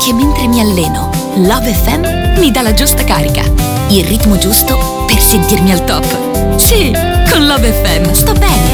anche mentre mi alleno. Love FM mi dà la giusta carica, il ritmo giusto per sentirmi al top. Sì, con Love FM sto bene.